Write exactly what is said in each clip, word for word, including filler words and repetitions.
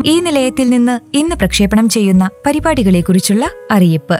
ഈ നിലയത്തിൽ നിന്ന് ഇന്ന് പ്രക്ഷേപണം ചെയ്യുന്ന പരിപാടികളെക്കുറിച്ചുള്ള അറിയിപ്പ്.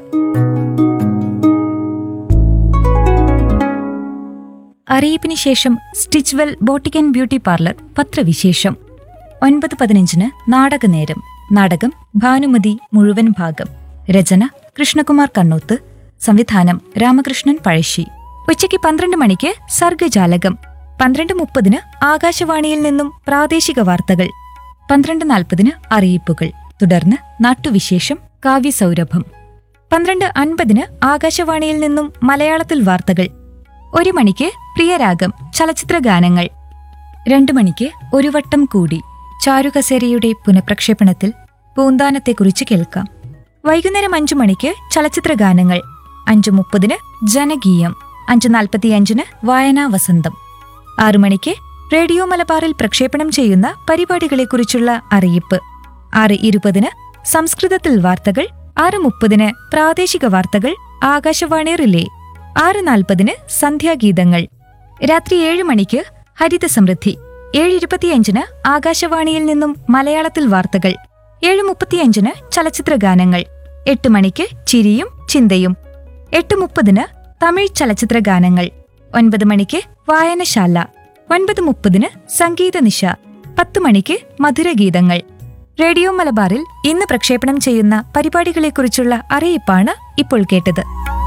അറിയിപ്പിന് ശേഷം Stitchwell boutique and beauty parlour പത്രവിശേഷം. ഒൻപത് പതിനഞ്ചിന് നാടകനേരം. നാടകം ഭാനുമതി മുഴുവൻ ഭാഗം. രചന കൃഷ്ണകുമാർ കണ്ണൂത്ത്. സംവിധാനം രാമകൃഷ്ണൻ പഴശ്ശി. ഉച്ചയ്ക്ക് പന്ത്രണ്ട് മണിക്ക് സർഗജാലകം. പന്ത്രണ്ട് മുപ്പതിന് ആകാശവാണിയിൽ നിന്നും പ്രാദേശിക വാർത്തകൾ. പന്ത്രണ്ട് നാൽപ്പതിന് അറിയിപ്പുകൾ. തുടർന്ന് നാട്ടുവിശേഷം കാവ്യസൗരഭം. പന്ത്രണ്ട് അൻപതിന് ആകാശവാണിയിൽ നിന്നും മലയാളത്തിൽ വാർത്തകൾ. ഒരു മണിക്ക് പ്രിയരാഗം ചലച്ചിത്ര ഗാനങ്ങൾ. രണ്ടു മണിക്ക് ഒരു വട്ടം കൂടി ചാരുകസേരയുടെ പുനഃപ്രക്ഷേപണത്തിൽ പൂന്താനത്തെക്കുറിച്ച് കേൾക്കാം. വൈകുന്നേരം അഞ്ചു മണിക്ക് ചലച്ചിത്ര ഗാനങ്ങൾ. അഞ്ചു മുപ്പതിന് ജനകീയം. അഞ്ചു നാൽപ്പത്തിയഞ്ചിന് വായനാ വസന്തം. ആറു മണിക്ക് റേഡിയോ മലബാറിൽ പ്രക്ഷേപണം ചെയ്യുന്ന പരിപാടികളെക്കുറിച്ചുള്ള അറിയിപ്പ്. ആറ് ഇരുപതിന് സംസ്കൃതത്തിൽ വാർത്തകൾ. ആറ് മുപ്പതിന് പ്രാദേശിക വാർത്തകൾ ആകാശവാണി റിലേ. ആറ് നാൽപ്പതിന് സന്ധ്യാഗീതങ്ങൾ. രാത്രി ഏഴ് മണിക്ക് ഹരിത സമൃദ്ധി. ഏഴ് ഇരുപത്തിയഞ്ചിന് ആകാശവാണിയിൽ നിന്നും മലയാളത്തിൽ വാർത്തകൾ. ഏഴ് മുപ്പത്തിയഞ്ചിന് ചലച്ചിത്ര ഗാനങ്ങൾ. എട്ട് മണിക്ക് ചിരിയും ചിന്തയും. എട്ട് മുപ്പതിന് തമിഴ് ചലച്ചിത്ര ഗാനങ്ങൾ. ഒൻപത് മണിക്ക് വായനശാല. ഒൻപത് മുപ്പതിന് സംഗീത നിശ. പത്ത് മണിക്ക് മധുരഗീതങ്ങൾ. റേഡിയോ മലബാറിൽ ഇന്ന് പ്രക്ഷേപണം ചെയ്യുന്ന പരിപാടികളെക്കുറിച്ചുള്ള അറിയിപ്പാണ് ഇപ്പോൾ കേട്ടത്.